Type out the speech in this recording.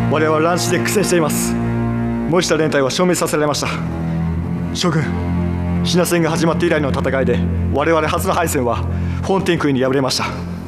我々は乱視で苦戦しています。森下連隊は消滅させられました。将軍、シナ戦が始まって以来の戦いで我々初の敗戦はフォンテンクイに敗れました。